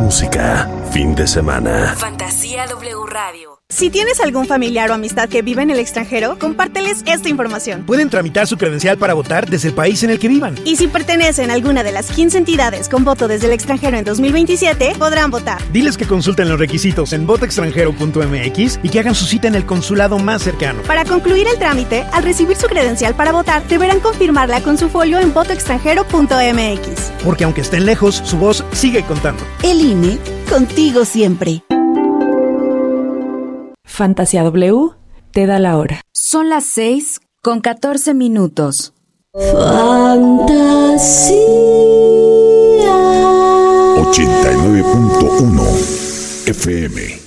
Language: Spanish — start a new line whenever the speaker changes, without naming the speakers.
música, fin de semana.
Fantasía W Radio.
Si tienes algún familiar o amistad que vive en el extranjero, compárteles esta información.
Pueden tramitar su credencial para votar desde el país en el que vivan.
Y si pertenecen a alguna de las 15 entidades con voto desde el extranjero en 2027, podrán votar.
Diles que consulten los requisitos en votoextranjero.mx y que hagan su cita en el consulado más cercano.
Para concluir el trámite, al recibir su credencial para votar, deberán confirmarla con su folio en votoextranjero.mx.
Porque aunque estén lejos, su voz sigue contando.
El INE, contigo siempre.
Fantasía W te da la hora.
Son las 6:14.
Fantasía
89.1 FM.